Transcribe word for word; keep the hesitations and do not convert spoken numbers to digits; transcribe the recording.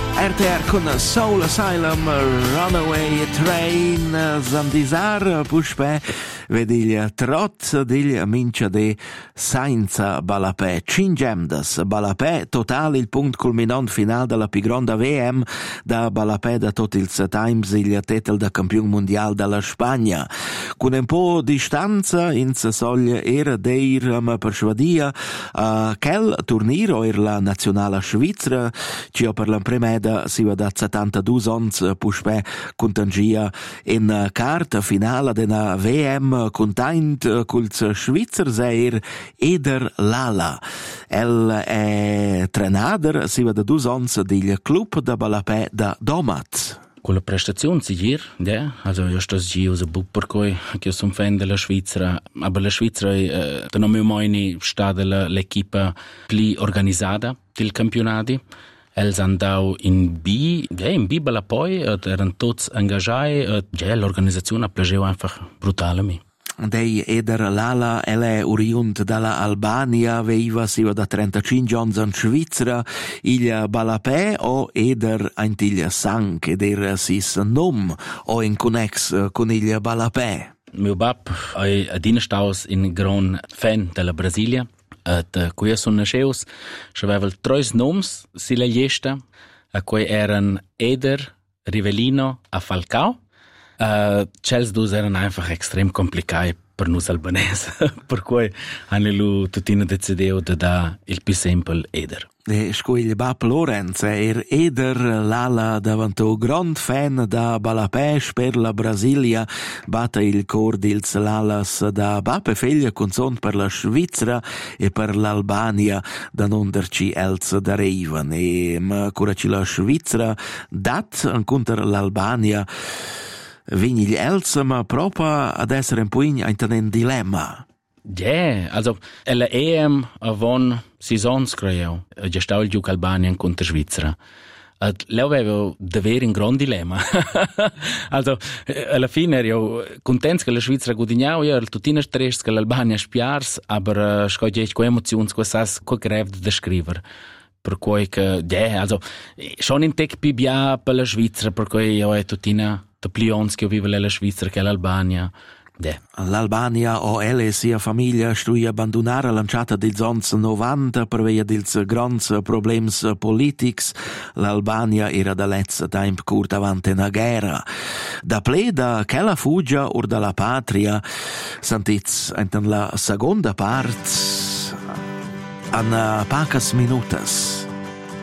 R T R con Soul Asylum, Runaway Train, Zandisar, Pushpe, vedi il trot degli mincia de Sainza Balapè, Cingemdas Balapè, totale il punto culminante finale della più grande V M da Balapè da tutti il Times, il titel da campione mondiale della Spagna. Con un po' di distanza in soglia era deir per Schwadia, uh, quel turniro era la nazionale svizzera, ci per la premeda si va da settantadue ons puspè contangia in carta finale della V M containt col Svizzer seir Eder Lala. El è trenader si va da due ons del club da Balapè da Domat. Con la prestazione si gir, ja, also io sto gio se bupper coi che sono fan della Svizzera, ma la Svizzera eh, da non mi mai sta della l'equipa più organizzata del campionati. Els andau in B, ja, in B bella poi, erano tutti engagati, ja, l'organizzazione piaceva einfach brutal a me. Dei Eder Lala, ella è oriunt dalla Albania, veiva si va da trentacinque anni in Svizzera, il Balapè o Eder antiglia Sank ed era sis nom o in connex con il Balapè. Mio bab è adinastaus in gran fan della Brasilia. Et qui sono nasceus, c'aveva tre noms sulla lista, a cui erano Eder, Rivellino e Falcao. Uh, Cels dus erano einfach extrem complicati per noi albanesi, per cui hanno lu tuttino deciso di dare il più semplice Eder. E scuogli Bap Lorenz er Eder Lala davanto grand fan da Balapè per la Brasilia, batte il cor dils Lalas da Bap e figlia con son per la Svizzera e per l'Albania da non derci els da Reivan e ma curaci la Svizzera dat incontra l'Albania vigni gli els ma proprio ad essere un po' in un dilemma. Ja, yeah, also la E M avon seasons creo, già stavo il gioco Albania contro Svizzera. Lei aveva davvero un gran dilemma. Also, alla fine ero contento che la Svizzera guadagnava, io ero tuttine stress che l'Albania spiars, aber scogliei con emozioni che sas co greve da scrivere. Per cui che, ja, yeah, also, schon in tec più bia per la Svizzera, per cui io ho tuttine de plions che vive la Svizzera che l'Albania. Yeah. L'Albania o elle sia famiglia stui abbandonare lanciata dils ons novanta per via dils grands problems politics. L'Albania era da letz temp curt avanti una guerra. Da pleda che la fuggia or dalla patria sentits enten la seconda part an pacas minutas.